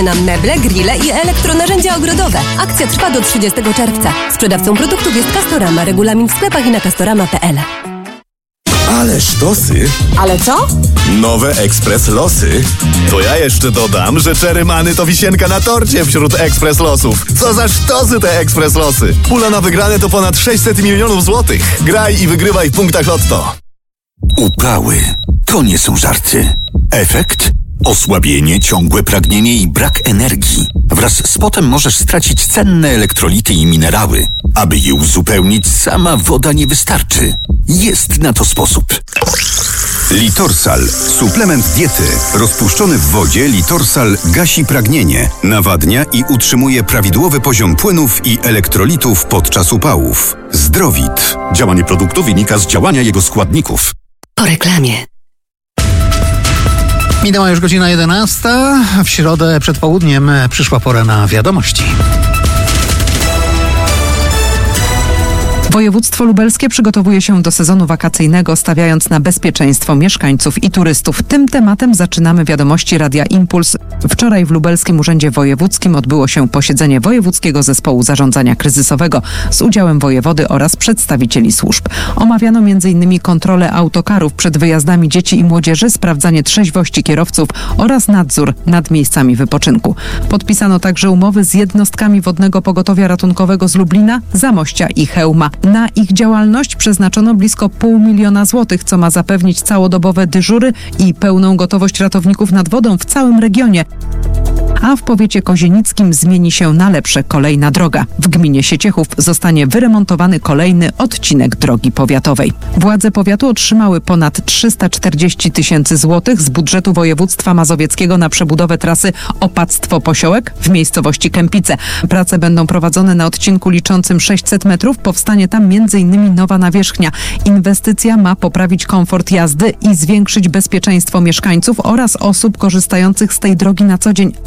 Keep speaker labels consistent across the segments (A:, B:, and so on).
A: Na meble, grille i elektronarzędzia ogrodowe. Akcja trwa do 30 czerwca. Sprzedawcą produktów jest Castorama. Regulamin w sklepach i na castorama.pl.
B: Ale sztosy.
C: Ale co?
B: Nowe Ekspres Losy. To ja jeszcze dodam, że Cherry Money to wisienka na torcie wśród Ekspres Losów. Co za sztosy te Ekspres Losy. Pula na wygrane to ponad 600 milionów złotych. Graj i wygrywaj w punktach Lotto.
D: Upały. To nie są żarty. Efekt? Osłabienie, ciągłe pragnienie i brak energii. Wraz z potem możesz stracić cenne elektrolity i minerały. Aby je uzupełnić, sama woda nie wystarczy. Jest na to sposób. Litorsal. Suplement diety. Rozpuszczony w wodzie Litorsal gasi pragnienie, nawadnia i utrzymuje prawidłowy poziom płynów i elektrolitów podczas upałów. Zdrowit. Działanie produktu wynika z działania jego składników.
A: Po reklamie.
E: Minęła już godzina 11. W środę przed południem przyszła pora na wiadomości.
F: Województwo lubelskie przygotowuje się do sezonu wakacyjnego, stawiając na bezpieczeństwo mieszkańców i turystów. Tym tematem zaczynamy wiadomości Radia Impuls. Wczoraj w Lubelskim Urzędzie Wojewódzkim odbyło się posiedzenie Wojewódzkiego Zespołu Zarządzania Kryzysowego z udziałem wojewody oraz przedstawicieli służb. Omawiano m.in. kontrolę autokarów przed wyjazdami dzieci i młodzieży, sprawdzanie trzeźwości kierowców oraz nadzór nad miejscami wypoczynku. Podpisano także umowy z jednostkami Wodnego Pogotowia Ratunkowego z Lublina, Zamościa i Chełma. Na ich działalność przeznaczono blisko 500 000 złotych, co ma zapewnić całodobowe dyżury i pełną gotowość ratowników nad wodą w całym regionie. A w powiecie kozienickim zmieni się na lepsze kolejna droga. W gminie Sieciechów zostanie wyremontowany kolejny odcinek drogi powiatowej. Władze powiatu otrzymały ponad 340 000 złotych z budżetu województwa mazowieckiego na przebudowę trasy Opactwo-Posiołek w miejscowości Kępice. Prace będą prowadzone na odcinku liczącym 600 metrów. Powstanie tam m.in. nowa nawierzchnia. Inwestycja ma poprawić komfort jazdy i zwiększyć bezpieczeństwo mieszkańców oraz osób korzystających z tej drogi na co dzień.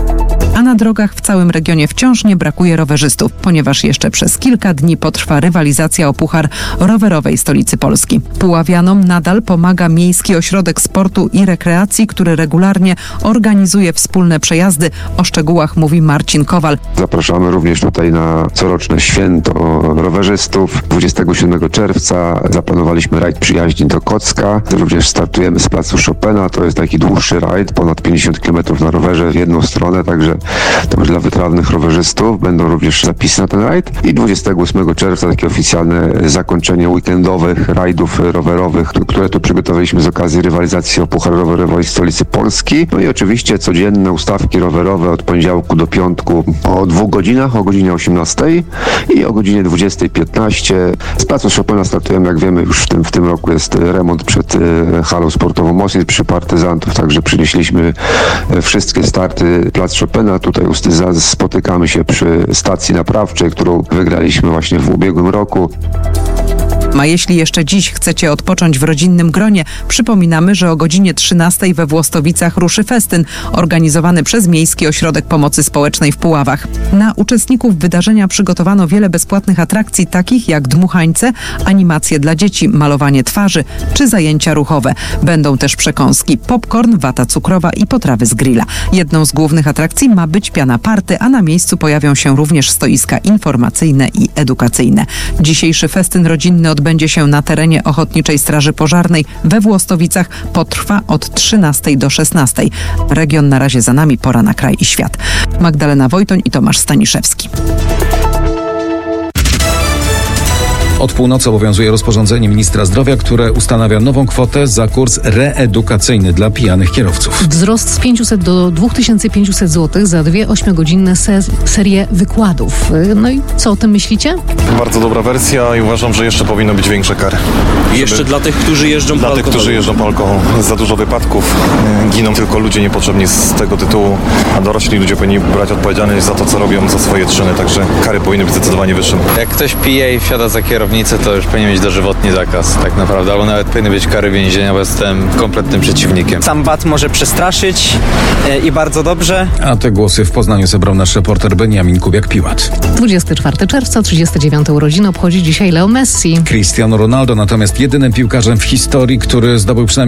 F: A na drogach w całym regionie wciąż nie brakuje rowerzystów, ponieważ jeszcze przez kilka dni potrwa rywalizacja o puchar rowerowej stolicy Polski. Puławianom nadal pomaga Miejski Ośrodek Sportu i Rekreacji, który regularnie organizuje wspólne przejazdy. O szczegółach mówi Marcin Kowal.
G: Zapraszamy również tutaj na coroczne święto rowerzystów. 27 czerwca zaplanowaliśmy rajd przyjaźni do Kocka. Również startujemy z placu Chopina. To jest taki dłuższy rajd, ponad 50 km na rowerze w jedną stronę, także to już dla wytrawnych rowerzystów. Będą również zapisy na ten rajd. I 28 czerwca takie oficjalne zakończenie weekendowych rajdów rowerowych, które tu przygotowaliśmy z okazji rywalizacji o puchar rowerowej stolicy Polski. No i oczywiście codzienne ustawki rowerowe od poniedziałku do piątku o 2 godzinach, o godzinie 18 i o godzinie 20:15. Z placu Chopina startujemy, jak wiemy, już w tym roku jest remont przed halą sportową Moskwy przy partyzantów, także przynieśliśmy wszystkie starty plac Chopina. Tutaj spotykamy się przy stacji naprawczej, którą wygraliśmy właśnie w ubiegłym roku.
F: A jeśli jeszcze dziś chcecie odpocząć w rodzinnym gronie, przypominamy, że o godzinie 13 we Włostowicach ruszy festyn organizowany przez Miejski Ośrodek Pomocy Społecznej w Puławach. Na uczestników wydarzenia przygotowano wiele bezpłatnych atrakcji, takich jak dmuchańce, animacje dla dzieci, malowanie twarzy czy zajęcia ruchowe. Będą też przekąski, popcorn, wata cukrowa i potrawy z grilla. Jedną z głównych atrakcji ma być piana party, a na miejscu pojawią się również stoiska informacyjne i edukacyjne. Dzisiejszy festyn rodzinny odbędzie się na terenie Ochotniczej Straży Pożarnej we Włostowicach. Potrwa od 13 do 16. Region na razie za nami, pora na kraj i świat. Magdalena Wojtoń i Tomasz Staniszewski.
H: Od północy obowiązuje rozporządzenie ministra zdrowia, które ustanawia nową kwotę za kurs reedukacyjny dla pijanych kierowców.
I: Wzrost z 500 do 2500 zł za 2 8-godzinne serie wykładów. No i co o tym myślicie?
J: Bardzo dobra wersja i uważam, że jeszcze powinno być większe kary.
K: Jeszcze dla tych, którzy jeżdżą po alkoholu.
J: Dla tych, którzy jeżdżą po alkoholu. Za dużo wypadków. Giną tylko ludzie niepotrzebni z tego tytułu, a dorośli ludzie powinni brać odpowiedzialność za to, co robią, za swoje czyny, także kary powinny być zdecydowanie wyższe.
K: Jak ktoś pije i wsiada za kierownicę, to już powinien mieć dożywotni zakaz, tak naprawdę, albo nawet powinny być kary więzienia, bo jestem kompletnym przeciwnikiem.
L: Sam bat może przestraszyć i bardzo dobrze.
H: A te głosy w Poznaniu zebrał nasz reporter Beniamin Kubiak-Piłat.
I: 24 czerwca, 39. urodziny obchodzi dzisiaj Leo Messi.
H: Cristiano Ronaldo natomiast jedynym piłkarzem w historii, który zdobył przynajmniej